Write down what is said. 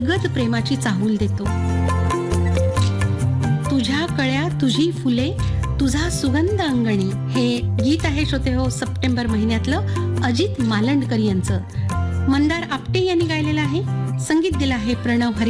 गद प्रेमाची चाहूल देतो. तुझ्या कळ्या तुझी फुले तुझा सुगंध अंगणी हे गीत आहे श्रोते हो सप्टेंबर महिन्यातलं अजित मालंडकर यांचं. मंदार आपटे यांनी गायलेलं आहे. संगीत दिलं आहे प्रणव हरी